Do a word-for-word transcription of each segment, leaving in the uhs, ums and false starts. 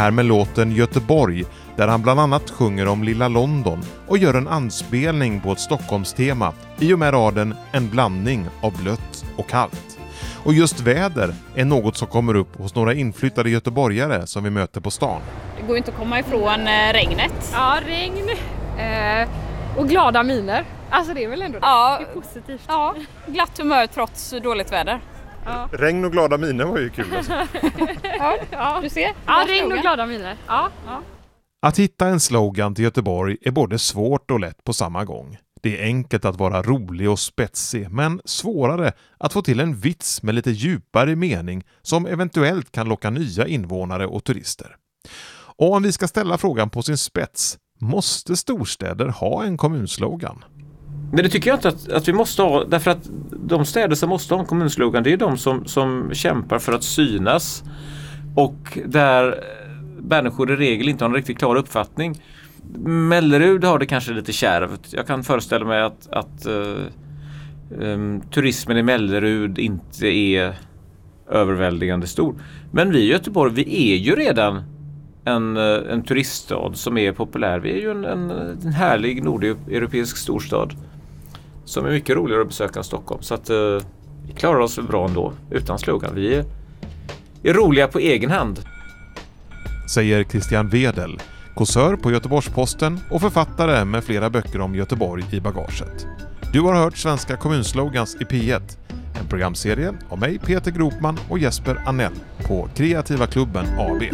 Här med låten Göteborg, där han bland annat sjunger om Lilla London och gör en anspelning på ett Stockholmstema i och med raden en blandning av blött och kallt. Och just väder är något som kommer upp hos några inflyttade göteborgare som vi möter på stan. Det går inte att komma ifrån regnet. Ja, regn eh, och glada miner. Alltså det är väl ändå ja, det är positivt. Ja, glatt humör trots dåligt väder. Ja. Regn och glada miner var ju kul. Alltså. ja, ja, du ser. Ja, regn och glada miner. Ja, ja. Att hitta en slogan till Göteborg är både svårt och lätt på samma gång. Det är enkelt att vara rolig och spetsig, men svårare att få till en vits med lite djupare mening som eventuellt kan locka nya invånare och turister. Och om vi ska ställa frågan på sin spets, måste storstäder ha en kommunslogan? Men det tycker jag inte att, att vi måste ha, därför att de städer som måste ha en kommunslogan, det är de som, som kämpar för att synas och där människor i regel inte har en riktigt klar uppfattning. Mellerud har det kanske lite kärvt. Jag kan föreställa mig att, att uh, um, turismen i Mellerud inte är överväldigande stor. Men vi i Göteborg, vi är ju redan en, en turiststad som är populär. Vi är ju en, en, en härlig nordeuropeisk storstad som är mycket roligare att besöka än Stockholm. Så att uh, vi klarar oss bra ändå utan slogan. Vi är, är roliga på egen hand. Säger Christian Wedel, kåsör på Göteborgs-Posten och författare med flera böcker om Göteborg i bagaget. Du har hört Svenska kommunslogans i P ett, en programserie av mig Peter Gropman och Jesper Annell på Kreativa klubben A B.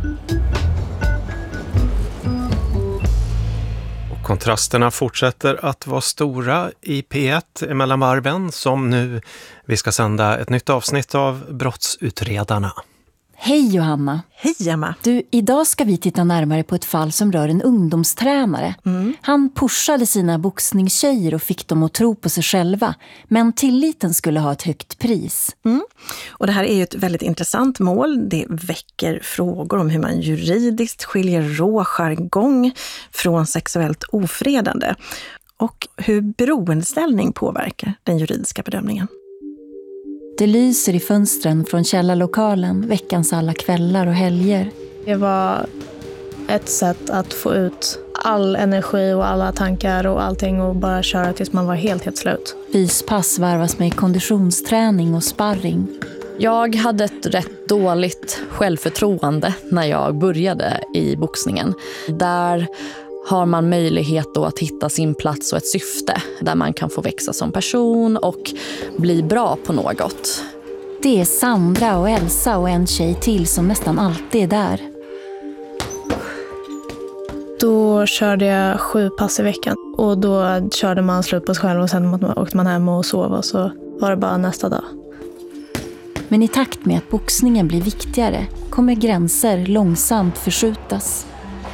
Och kontrasterna fortsätter att vara stora i P ett emellan varven som nu vi ska sända ett nytt avsnitt av Brottsutredarna. Hej Johanna. Hej Emma. Du, idag ska vi titta närmare på ett fall som rör en ungdomstränare. Mm. Han pushade sina boxningstjejer och fick dem att tro på sig själva. Men tilliten skulle ha ett högt pris. Mm. Och det här är ju ett väldigt intressant mål. Det väcker frågor om hur man juridiskt skiljer rå jargong från sexuellt ofredande. Och hur beroendeställning påverkar den juridiska bedömningen. Det lyser i fönstren från källarlokalen veckans alla kvällar och helger. Det var ett sätt att få ut all energi och alla tankar och allting och bara köra tills man var helt, helt slut. Fyspass varvas med konditionsträning och sparring. Jag hade ett rätt dåligt självförtroende när jag började i boxningen. Där har man möjlighet då att hitta sin plats och ett syfte där man kan få växa som person och bli bra på något. Det är Sandra och Elsa och en tjej till som nästan alltid är där. Då körde jag sju pass i veckan och då körde man slut på sig själv och sen åkte man hem och sov och så var det bara nästa dag. Men i takt med att boxningen blir viktigare kommer gränser långsamt förskjutas.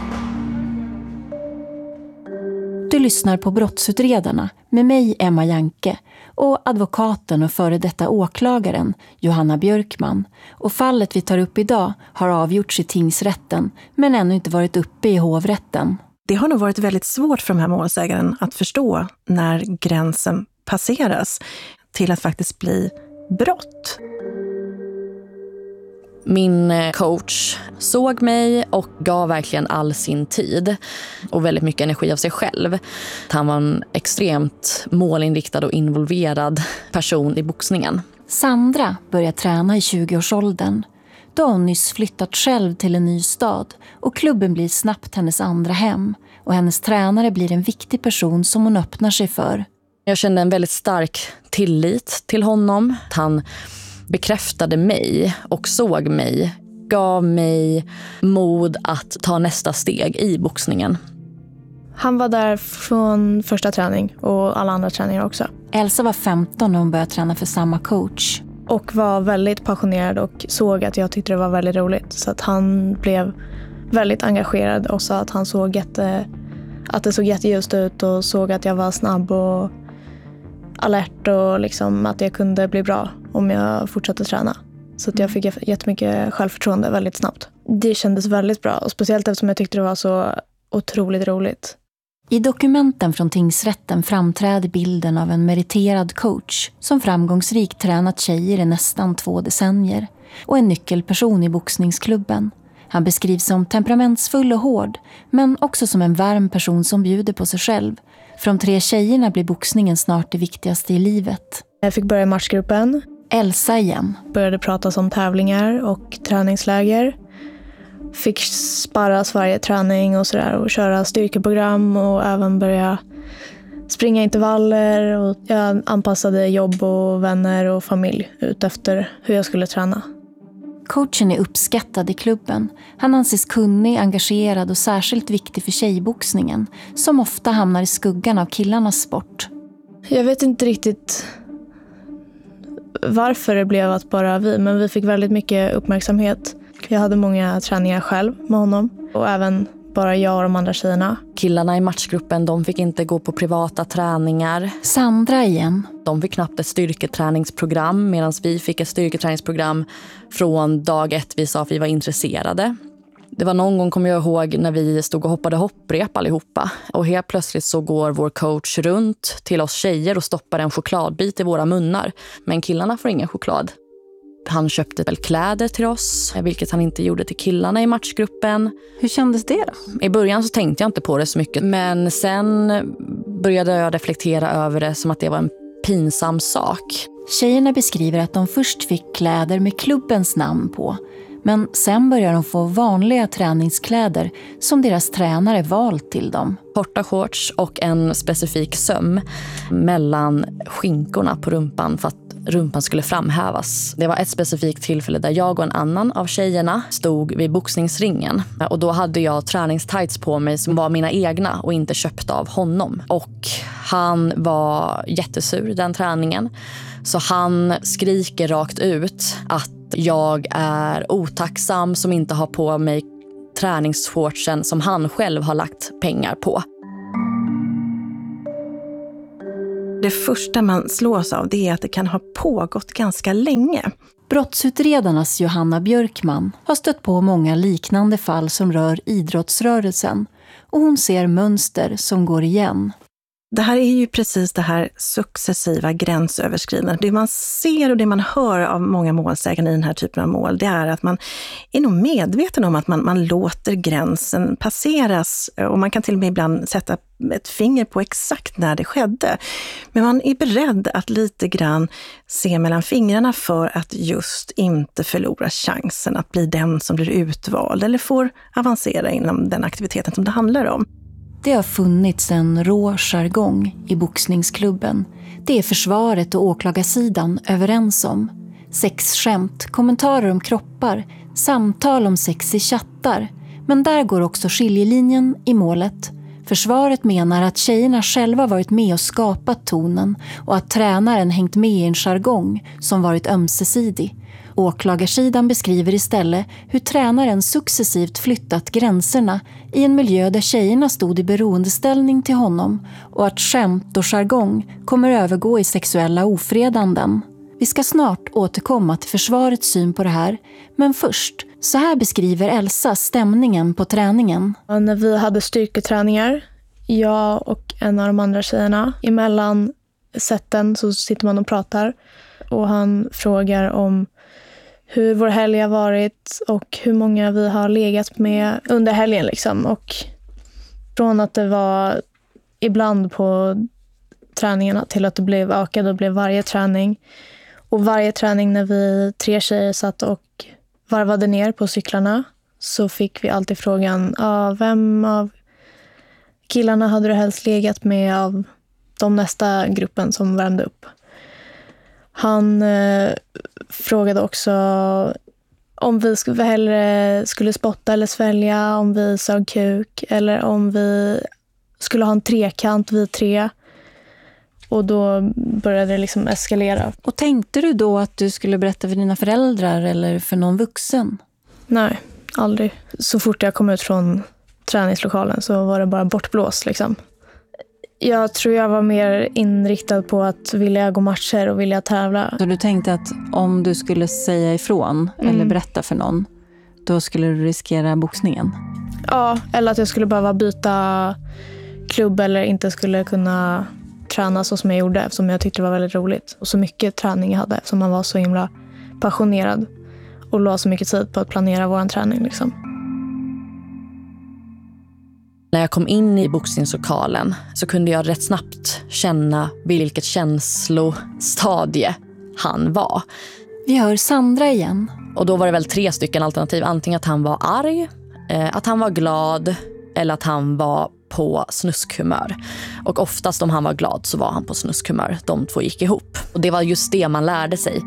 Du lyssnar på Brottsutredarna med mig Emma Janke och advokaten och före detta åklagaren Johanna Björkman. Och fallet vi tar upp idag har avgjorts i tingsrätten men ännu inte varit uppe i hovrätten. Det har nog varit väldigt svårt för de här målsägaren att förstå när gränsen passeras till att faktiskt bli brott. Min coach såg mig och gav verkligen all sin tid och väldigt mycket energi av sig själv. Han var en extremt målinriktad och involverad person i boxningen. Sandra började träna i tjugoårsåldern. Då har hon nyss flyttat själv till en ny stad och klubben blir snabbt hennes andra hem. Och hennes tränare blir en viktig person som hon öppnar sig för. Jag kände en väldigt stark tillit till honom. Han bekräftade mig och såg mig, gav mig mod att ta nästa steg i boxningen. Han var där från första träning och alla andra träningar också. Elsa var femton när hon började träna för samma coach. Och var väldigt passionerad och såg att jag tyckte det var väldigt roligt. Så att han blev väldigt engagerad och sa att han såg jätte, att det såg jätteljust ut och såg att jag var snabb och alert och liksom att jag kunde bli bra om jag fortsatte träna. Så att jag fick jättemycket självförtroende väldigt snabbt. Det kändes väldigt bra och speciellt eftersom jag tyckte det var så otroligt roligt. I dokumenten från tingsrätten framträder bilden av en meriterad coach som framgångsrikt tränat tjejer i nästan två decennier och en nyckelperson i boxningsklubben. Han beskrivs som temperamentsfull och hård, men också som en varm person som bjuder på sig själv. För de tre tjejerna blir boxningen snart det viktigaste i livet. Jag fick börja i matchgruppen. Elsa igen. Började prata om tävlingar och träningsläger. Fick sparras varje träning och sådär och köra styrkeprogram och även börja springa intervaller. Och jag anpassade jobb och vänner och familj ut efter hur jag skulle träna. Coachen är uppskattad i klubben. Han anses kunnig, engagerad och särskilt viktig för tjejboxningen, som ofta hamnar i skuggan av killarnas sport. Jag vet inte riktigt varför det blev att bara vi, men vi fick väldigt mycket uppmärksamhet. Jag hade många träningar själv med honom och även bara jag och de andra tjejerna. Killarna i matchgruppen, de fick inte gå på privata träningar. Sandra igen. De fick knappt ett styrketräningsprogram medan vi fick ett styrketräningsprogram från dag ett vi sa att vi var intresserade. Det var någon gång, kommer jag ihåg, när vi stod och hoppade hopprep allihopa. Och helt plötsligt så går vår coach runt till oss tjejer och stoppar en chokladbit i våra munnar. Men killarna får ingen choklad. Han köpte väl kläder till oss, vilket han inte gjorde till killarna i matchgruppen. Hur kändes det då? I början så tänkte jag inte på det så mycket. Men sen började jag reflektera över det som att det var en pinsam sak. Tjejerna beskriver att de först fick kläder med klubbens namn på. Men sen börjar de få vanliga träningskläder som deras tränare valt till dem. Korta shorts och en specifik söm mellan skinkorna på rumpan för att rumpan skulle framhävas. Det var ett specifikt tillfälle där jag och en annan av tjejerna stod vid boxningsringen. Och då hade jag träningstights på mig som var mina egna och inte köpta av honom. Och han var jättesur den träningen. Så han skriker rakt ut att jag är otacksam som inte har på mig träningsshortsen som han själv har lagt pengar på. Det första man slås av, det är att det kan ha pågått ganska länge. Brottsutredarnas Johanna Björkman har stött på många liknande fall som rör idrottsrörelsen. Och hon ser mönster som går igen. Det här är ju precis det här successiva gränsöverskridandet. Det man ser och det man hör av många målsägande i den här typen av mål, det är att man är nog medveten om att man, man låter gränsen passeras. Och man kan till och med ibland sätta ett finger på exakt när det skedde. Men man är beredd att lite grann se mellan fingrarna för att just inte förlora chansen att bli den som blir utvald eller får avancera inom den aktiviteten som det handlar om. Det har funnits en rå jargong i boxningsklubben. Det är försvaret och åklagarsidan överens om. Sexskämt, kommentarer om kroppar, samtal om sex i chattar. Men där går också skiljelinjen i målet. Försvaret menar att tjejerna själva varit med och skapat tonen och att tränaren hängt med i en jargong som varit ömsesidig. Åklagarsidan beskriver istället hur tränaren successivt flyttat gränserna i en miljö där tjejerna stod i beroendeställning till honom och att skämt och jargong kommer övergå i sexuella ofredanden. Vi ska snart återkomma till försvarets syn på det här, men först, så här beskriver Elsa stämningen på träningen. Ja, när vi hade styrketräningar, jag och en av de andra tjejerna, emellan sätten så sitter man och pratar och han frågar om hur vår helg har varit och hur många vi har legat med under helgen liksom. Och från att det var ibland på träningarna till att det blev ökat och blev varje träning. Och varje träning när vi tre tjejer satt och varvade ner på cyklarna så fick vi alltid frågan, ah, vem av killarna hade du helst legat med av de nästa gruppen som värmde upp? Han eh, frågade också om vi skulle, hellre skulle spotta eller svälja, om vi sög kuk eller om vi skulle ha en trekant, vi tre. Och då började det liksom eskalera. Och tänkte du då att du skulle berätta för dina föräldrar eller för någon vuxen? Nej, aldrig. Så fort jag kom ut från träningslokalen så var det bara bortblåst liksom. Jag tror jag var mer inriktad på att vilja gå matcher och vilja tävla. Så du tänkte att om du skulle säga ifrån mm. eller berätta för någon, då skulle du riskera boxningen? Ja, eller att jag skulle behöva byta klubb eller inte skulle kunna träna så som jag gjorde, eftersom jag tyckte det var väldigt roligt. Och så mycket träning jag hade, eftersom man var så himla passionerad och la så mycket tid på att planera vår träning liksom. När jag kom in i boxningslokalen så kunde jag rätt snabbt känna vilket känslostadie han var. Vi hör Sandra igen. Och då var det väl tre stycken alternativ. Antingen att han var arg, att han var glad eller att han var på snuskhumör. Och oftast om han var glad så var han på snuskhumör. De två gick ihop. Och det var just det man lärde sig.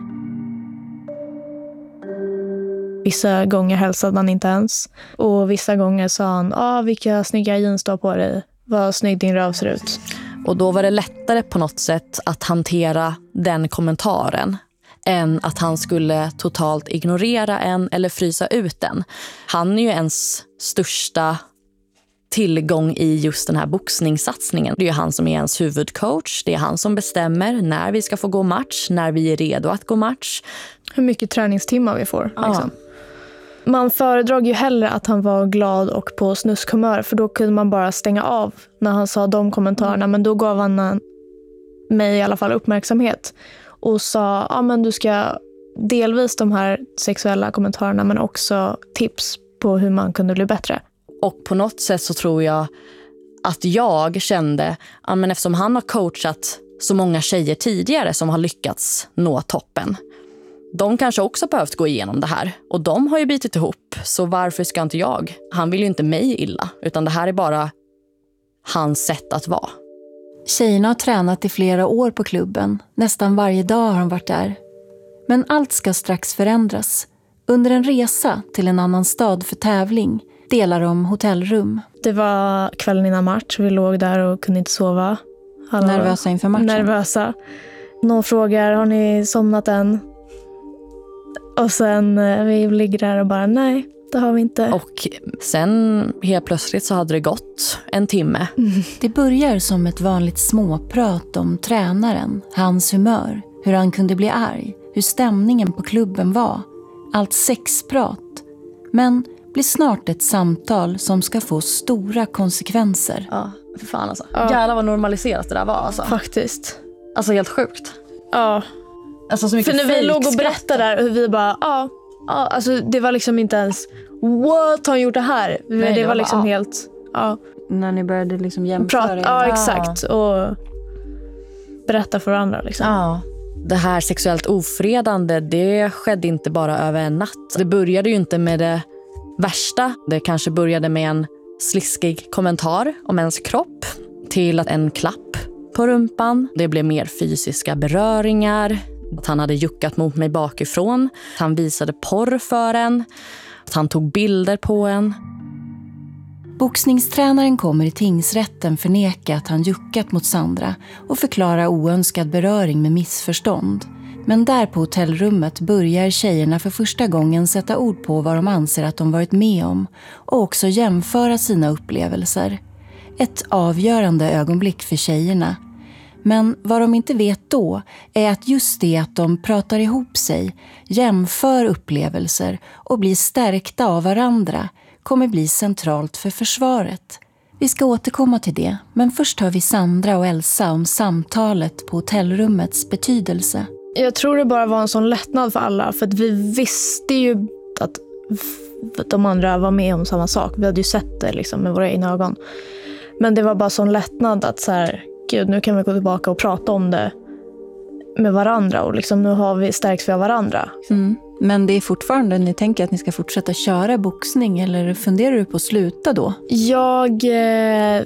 Vissa gånger hälsade han inte ens. Och vissa gånger sa han, ah, vilka snygga jeans du har på dig. Vad snygg din röv ser ut. Och då var det lättare på något sätt att hantera den kommentaren än att han skulle totalt ignorera en eller frysa ut den. Han är ju ens största tillgång i just den här boxningssatsningen. Det är ju han som är ens huvudcoach. Det är han som bestämmer när vi ska få gå match, när vi är redo att gå match. Hur mycket träningstimmar vi får. Ja. Liksom. Man föredrog ju hellre att han var glad och på snuskhumör, för då kunde man bara stänga av när han sa de kommentarerna. Men då gav han mig i alla fall uppmärksamhet och sa, ja men du ska delvis de här sexuella kommentarerna men också tips på hur man kunde bli bättre. Och på något sätt så tror jag att jag kände, ja men eftersom han har coachat så många tjejer tidigare som har lyckats nå toppen. De kanske också behövt gå igenom det här. Och de har ju bitit ihop. Så varför ska inte jag? Han vill ju inte mig illa. Utan det här är bara hans sätt att vara. Tjejerna har tränat i flera år på klubben. Nästan varje dag har de varit där. Men allt ska strax förändras. Under en resa till en annan stad för tävling delar de hotellrum. Det var kvällen innan match. Vi låg där och kunde inte sova. Alla nervösa inför matchen. Nervösa. Någon frågar, har ni somnat än? Och sen vi ligger där och bara, nej, det har vi inte. Och sen helt plötsligt så hade det gått en timme. Mm. Det börjar som ett vanligt småprat om tränaren, hans humör, hur han kunde bli arg, hur stämningen på klubben var. Allt sexprat. Men blir snart ett samtal som ska få stora konsekvenser. Ja, för fan alltså. Ja. Jävlar vad normaliserat det där var alltså. Faktiskt. Alltså helt sjukt. Ja. Alltså så mycket för när vi låg och berättade där hur vi bara, ja, ja, alltså det var liksom inte ens, what har han gjort det här? Nej, det, det var, var liksom bara, helt, ja. När ni började liksom jämföra. Prat, ja, exakt. Och berätta för varandra liksom. Ja. Det här sexuellt ofredande, det skedde inte bara över en natt. Det började ju inte med det värsta. Det kanske började med en sliskig kommentar om ens kropp till att en klapp på rumpan. Det blev mer fysiska beröringar. Att han hade juckat mot mig bakifrån. Att han visade porr för en. Att han tog bilder på en. Boxningstränaren kommer i tingsrätten förneka att han juckat mot Sandra och förklara oönskad beröring med missförstånd. Men där på hotellrummet börjar tjejerna för första gången sätta ord på vad de anser att de varit med om och också jämföra sina upplevelser. Ett avgörande ögonblick för tjejerna. Men vad de inte vet då är att just det att de pratar ihop sig, jämför upplevelser och blir stärkta av varandra kommer bli centralt för försvaret. Vi ska återkomma till det, men först hör vi Sandra och Elsa om samtalet på hotellrummets betydelse. Jag tror det bara var en sån lättnad för alla, för att vi visste ju att de andra var med om samma sak. Vi hade ju sett det liksom med våra egna ögon. Men det var bara sån lättnad att så här, gud, nu kan vi gå tillbaka och prata om det med varandra och liksom nu har vi stärkts för varandra. Mm. Men det är fortfarande, ni tänker att ni ska fortsätta köra boxning eller funderar du på att sluta då? Jag eh,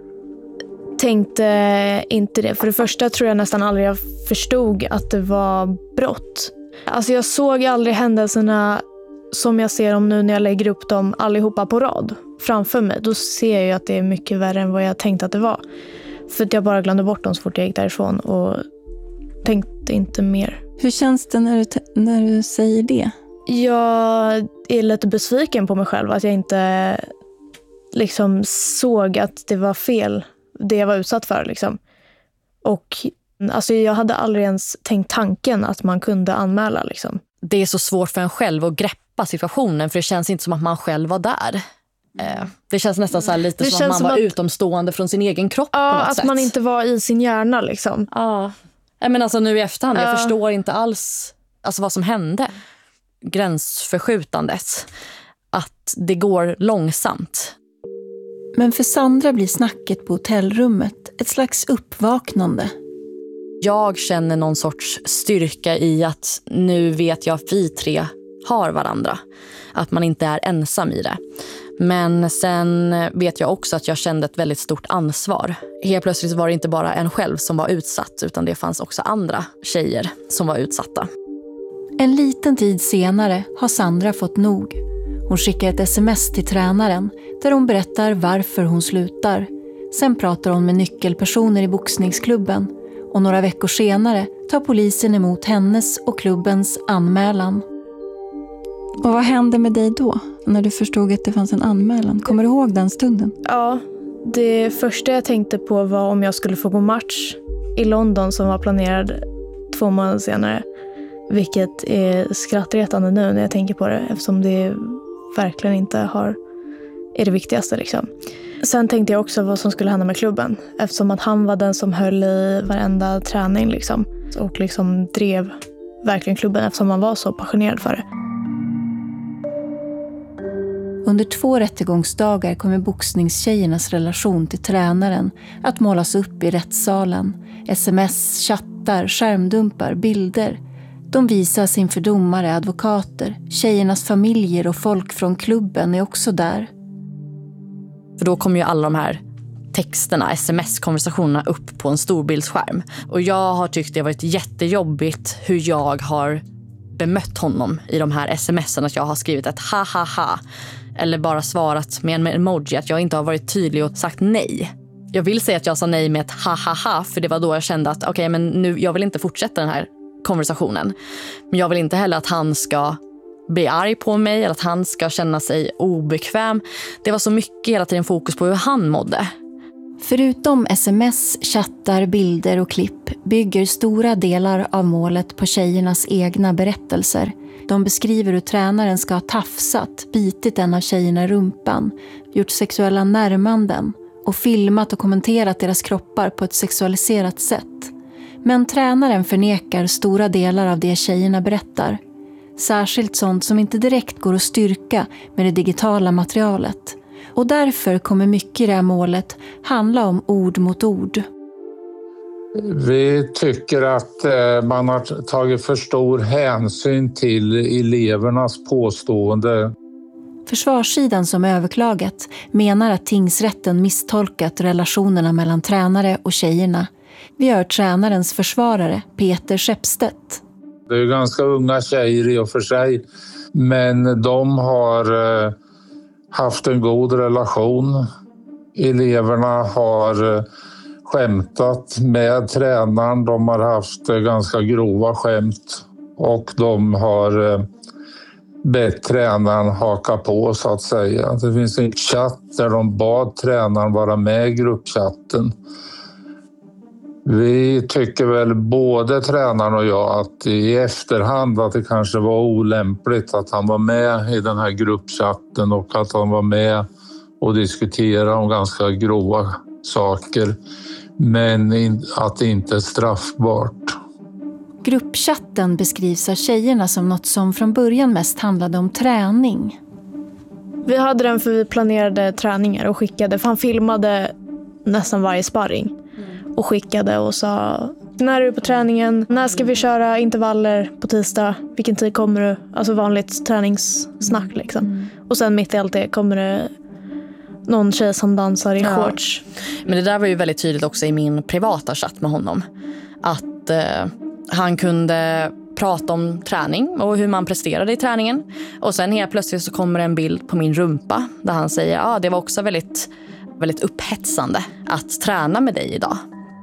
tänkte inte det. För det första tror jag nästan aldrig jag förstod att det var brott. Alltså jag såg aldrig händelserna som jag ser dem nu när jag lägger upp dem allihopa på rad framför mig. Då ser jag ju att det är mycket värre än vad jag tänkte att det var. För att jag bara glömde bort dem så fort jag gick därifrån och tänkte inte mer. Hur känns det när du, t- när du säger det? Jag är lite besviken på mig själv att jag inte liksom såg att det var fel det jag var utsatt för liksom. Och alltså jag hade aldrig ens tänkt tanken att man kunde anmäla liksom. Det är så svårt för en själv att greppa situationen för det känns inte som att man själv var där. Det känns nästan så här lite det som att man som var att, utomstående från sin egen kropp ja, på något att sätt. Man inte var i sin hjärna liksom. Ja. Men alltså nu i efterhand, jag ja. förstår inte alls alltså vad som hände. Gränsförskjutandet. Att det går långsamt. Men för Sandra blir snacket på hotellrummet ett slags uppvaknande. Jag känner någon sorts styrka i att nu vet jag att vi tre har varandra. Att man inte är ensam i det. Men sen vet jag också att jag kände ett väldigt stort ansvar. Helt plötsligt var det inte bara en själv som var utsatt, utan det fanns också andra tjejer som var utsatta. En liten tid senare har Sandra fått nog. Hon skickar ett sms till tränaren där hon berättar varför hon slutar. Sen pratar hon med nyckelpersoner i boxningsklubben. Och några veckor senare tar polisen emot hennes och klubbens anmälan. Och vad hände med dig då, när du förstod att det fanns en anmälan? Kommer du ihåg den stunden? Ja, det första jag tänkte på var om jag skulle få gå match i London som var planerad två månader senare. Vilket är skrattretande nu när jag tänker på det, eftersom det verkligen inte har, är det viktigaste. Liksom. Sen tänkte jag också vad som skulle hända med klubben, eftersom att han var den som höll i varenda träning liksom, och liksom drev verkligen klubben eftersom han var så passionerad för det. Under två rättegångsdagar kommer boxningstjejernas relation till tränaren att målas upp i rättssalen. Sms, chattar, skärmdumpar, bilder. De visas inför domare, advokater. Tjejernas familjer och folk från klubben är också där. För då kommer ju alla de här texterna, sms-konversationerna upp på en storbildsskärm. Och jag har tyckt det har varit jättejobbigt hur jag har bemött honom i de här smsen. Att jag har skrivit ett ha ha ha. Eller bara svarat med en emoji, att jag inte har varit tydlig och sagt nej. Jag vill säga att jag sa nej med ett ha ha ha, för det var då jag kände att okej, okay, men nu, jag vill inte fortsätta den här konversationen. Men jag vill inte heller att han ska bli arg på mig eller att han ska känna sig obekväm. Det var så mycket hela tiden fokus på hur han mådde. Förutom sms, chattar, bilder och klipp bygger stora delar av målet på tjejernas egna berättelser. De beskriver hur tränaren ska ha tafsat, bitit en av tjejerna i rumpan, gjort sexuella närmanden och filmat och kommenterat deras kroppar på ett sexualiserat sätt. Men tränaren förnekar stora delar av det tjejerna berättar. Särskilt sånt som inte direkt går att styrka med det digitala materialet. Och därför kommer mycket i det här målet handla om ord mot ord. Vi tycker att man har tagit för stor hänsyn till elevernas påstående. Försvarssidan som överklagat menar att tingsrätten misstolkat relationerna mellan tränare och tjejerna. Vi hör tränarens försvarare Peter Skeppstedt. Det är ganska unga tjejer i och för sig, men de har haft en god relation. Eleverna har skämtat med tränaren, de har haft ganska grova skämt och de har bett tränaren haka på, så att säga. Det finns en chatt där de bad tränaren vara med i gruppchatten. Vi tycker väl både tränaren och jag att i efterhand att det kanske var olämpligt att han var med i den här gruppchatten och att han var med och diskuterade om ganska grova saker, men att det inte är straffbart. Gruppchatten beskrivs av tjejerna som något som från början mest handlade om träning. Vi hade den för vi planerade träningar och skickade, för han filmade nästan varje sparring och skickade och sa: när är du på träningen? När ska vi köra intervaller på tisdag? Vilken tid kommer du? Alltså vanligt träningssnack liksom. Mm. Och sen mitt i allt det kommer det någon tjej som dansar i ja. shorts. Men det där var ju väldigt tydligt också i min privata chatt med honom. Att eh, han kunde prata om träning och hur man presterade i träningen. Och sen helt plötsligt så kommer en bild på min rumpa där han säger att ah, det var också väldigt, väldigt upphetsande att träna med dig idag.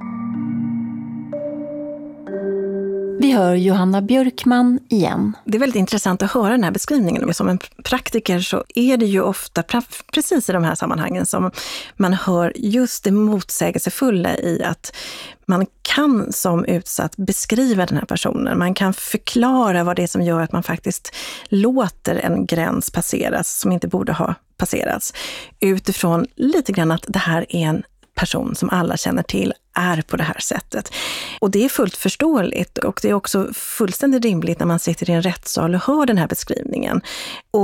Vi hör Johanna Björkman igen. Det är väldigt intressant att höra den här beskrivningen. Som en praktiker så är det ju ofta precis i de här sammanhangen som man hör just det motsägelsefulla i att man kan som utsatt beskriva den här personen. Man kan förklara vad det är som gör att man faktiskt låter en gräns passeras som inte borde ha passerats. Utifrån lite grann att det här är en person som alla känner till är på det här sättet. Och det är fullt förståeligt och det är också fullständigt rimligt när man sitter i en rättssal och hör den här beskrivningen. Och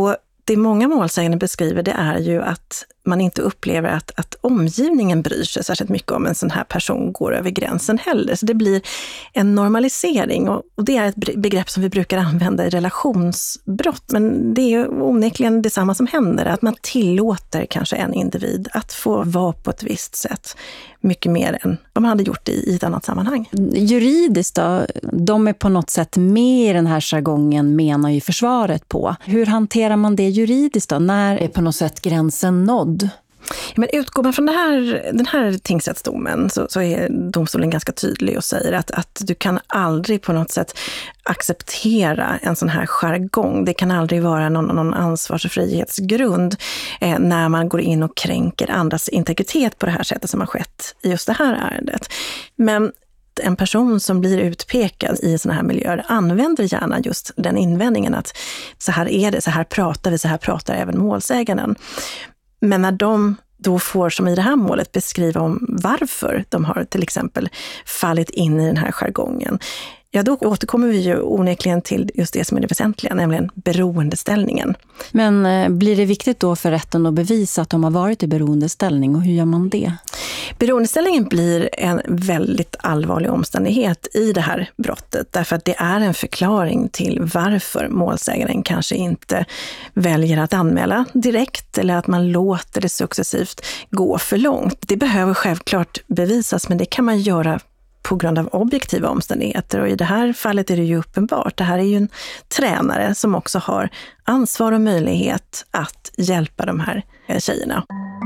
det många målsägande beskriver, det är ju att man inte upplever att, att omgivningen bryr sig särskilt mycket om en sån här person går över gränsen heller. Så det blir en normalisering, och, och det är ett begrepp som vi brukar använda i relationsbrott. Men det är ju onekligen detsamma som händer, att man tillåter kanske en individ att få vara på ett visst sätt mycket mer än vad man hade gjort i, i ett annat sammanhang. Juridiskt då, de är på något sätt med i den här jargongen, menar ju försvaret på. Hur hanterar man det juridiskt då? När är på något sätt gränsen nådd? Men utgår man från det här, den här tingsrättsdomen så, så är domstolen ganska tydlig och säger att, att du kan aldrig på något sätt acceptera en sån här jargong. Det kan aldrig vara någon, någon ansvars- och frihetsgrund eh, när man går in och kränker andras integritet på det här sättet som har skett i just det här ärendet. Men en person som blir utpekad i såna här miljöer använder gärna just den invändningen att så här är det, så här pratar vi, så här pratar även målsäganden. Men när de då får, som i det här målet, beskriva om varför de har till exempel fallit in i den här jargongen, ja, då återkommer vi ju onekligen till just det som är det väsentliga, nämligen beroendeställningen. Men eh, blir det viktigt då för rätten att bevisa att de har varit i beroendeställning, och hur gör man det? Beroendeställningen blir en väldigt allvarlig omständighet i det här brottet, därför att det är en förklaring till varför målsägaren kanske inte väljer att anmäla direkt, eller att man låter det successivt gå för långt. Det behöver självklart bevisas, men det kan man göra på grund av objektiva omständigheter, och i det här fallet är det ju uppenbart. Det här är ju en tränare som också har ansvar och möjlighet att hjälpa de här tjejerna.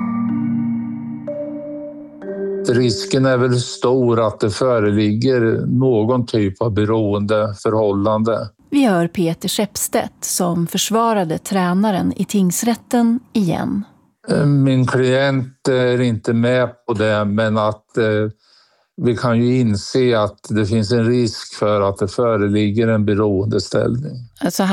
Risken är väl stor att det föreligger någon typ av beroendeförhållande. Vi hör Peter Skeppstedt som försvarade tränaren i tingsrätten igen. Min klient är inte med på det, men att eh, vi kan ju inse att det finns en risk för att det föreligger en beroendeställning. Alltså